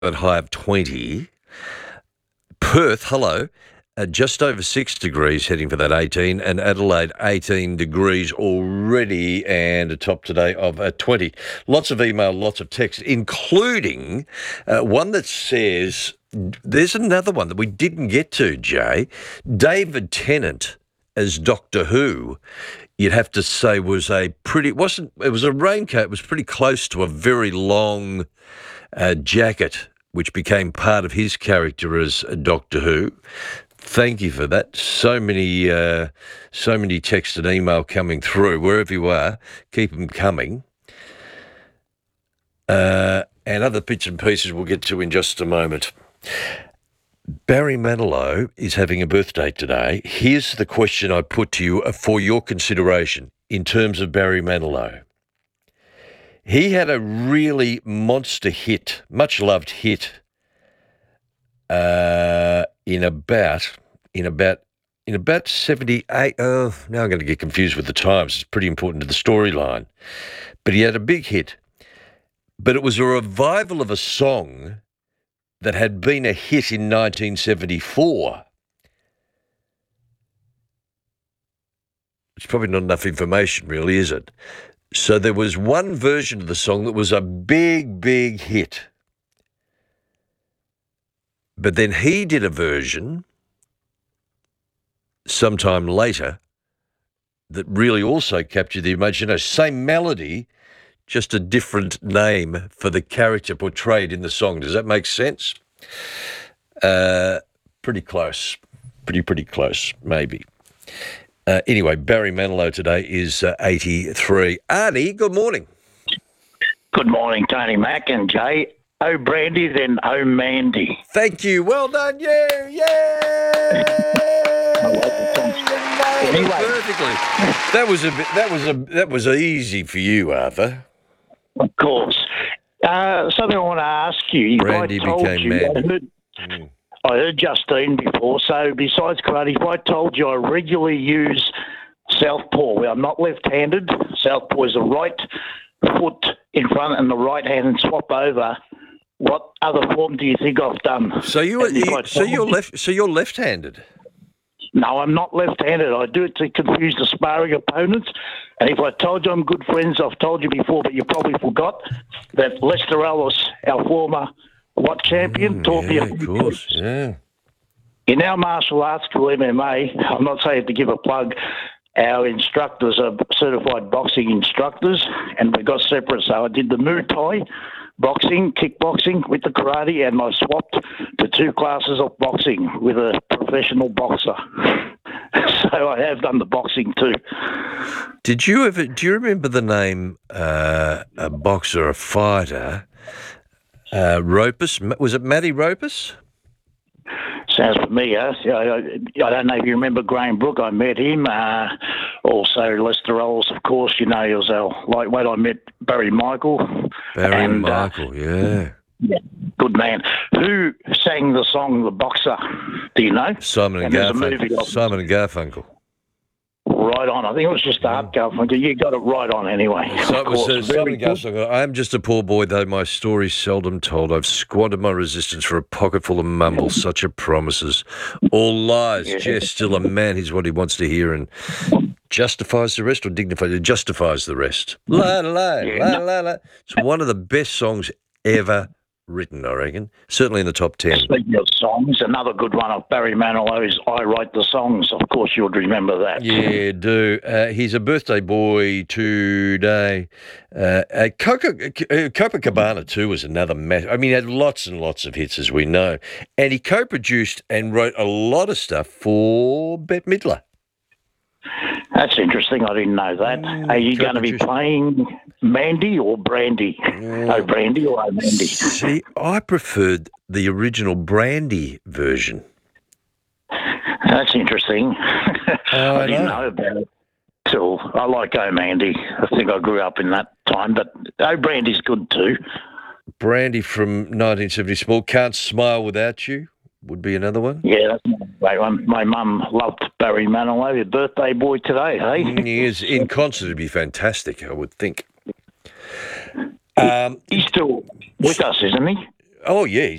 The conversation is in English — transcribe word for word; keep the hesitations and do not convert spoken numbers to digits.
at high of twenty. Perth, hello, uh, just over six degrees, heading for that eighteen, and Adelaide, eighteen degrees already, and a top today of uh, twenty. Lots of email, lots of text, including uh, one that says, there's another one that we didn't get to, Jay. David Tennant as Doctor Who, you'd have to say was a pretty, it wasn't, it was a raincoat, it was pretty close to a very long uh, jacket, which became part of his character as Doctor Who. Thank you for that. So many, uh, so many text and email coming through. Wherever you are, keep them coming. Uh, and other bits and pieces we'll get to in just a moment. Barry Manilow is having a birthday today. Here's the question I put to you for your consideration in terms of Barry Manilow. He had a really monster hit, much-loved hit, uh, in about in about in about seventy-eight. Oh, now I'm going to get confused with the times. It's pretty important to the storyline. But he had a big hit. But it was a revival of a song that had been a hit in nineteen seventy-four. It's probably not enough information, really, is it? So there was one version of the song that was a big, big hit. But then he did a version sometime later that really also captured the imagination. Same melody, just a different name for the character portrayed in the song. Does that make sense? Uh, pretty close. Pretty, pretty close, maybe. Uh, anyway, Barry Manilow today is uh, eighty-three. Arnie, good morning. Good morning, Tony Mack and Jay. Oh, Brandy, then oh, Mandy. Thank you. Well done, you. Yay! Anyway. Perfectly. That was a bit. That was a. That was easy for you, Arthur. Of course. Uh, something I want to ask you. Brandy if I told became you, Mandy. I heard, Mm. I heard Justine before. So besides karate, if I told you I regularly use southpaw, where I'm not left-handed, southpaw is the right foot in front and the right hand and swap over. What other form do you think I've done? So you. And if you I so told you're you- left. So you're left-handed. No, I'm not left-handed. I do it to confuse the sparring opponents. And if I told you I'm good friends, I've told you before, but you probably forgot that Lester Ellis, our former what champion, taught me Yeah, a of few course. tricks. Yeah. In our martial arts school, M M A, I'm not saying to give a plug, our instructors are certified boxing instructors, and we got separate. So I did the Muay Thai, boxing, kickboxing with the karate, and I swapped to two classes of boxing with a professional boxer. So I have done the boxing too. Did you ever? Do you remember the name uh, a boxer, a fighter? Uh, Ropus? Was it Matty Ropus? Sounds familiar. I, I, I don't know if you remember Graham Brook. I met him. Uh, also, Lester Ellis, of course. You know, he was our lightweight. I met Barry Michael. Barry and, Michael, uh, yeah. Yeah, good man. Who sang the song "The Boxer"? Do you know? Simon and, And there's a movie Garfunkel. of- Simon and Garfunkel. Right on. I think it was just Art Garfunkel. You got it right on anyway. So Of it was course. uh, Very Simon and good. Garfunkel. I am just a poor boy, though my story's seldom told. I've squandered my resistance for a pocket full of mumble, such are promises. All lies, Yeah. jest, still a man, he's what he wants to hear, and justifies the rest or dignifies it? Justifies the rest. La, la, Yeah, la, no- la, la. It's one of the best songs ever written, I reckon. Certainly in the top ten. Speaking of songs, another good one of Barry Manilow is "I Write the Songs." Of course, you'd remember that. Yeah, do. Uh, he's a birthday boy today. Uh, uh, Coca, uh, Copacabana too was another mass. I mean, he had lots and lots of hits, as we know. And he co-produced and wrote a lot of stuff for Bette Midler. That's interesting. I didn't know that. Are you going to be co-producer. playing Mandy or Brandy? Oh, Brandy or oh, Mandy? See, I preferred the original Brandy version. That's interesting. Oh, I I didn't know. know about it till I like Oh Mandy. I think I grew up in that time, but Oh Brandy's good too. Brandy from nineteen seventy-four. Can't Smile Without You would be another one. Yeah, that's a great one. My mum loved Barry Manilow, your birthday boy today, hey? Mm, he is in concert. It'd be fantastic, I would think. Um, He's still with us, isn't he? Oh, yeah,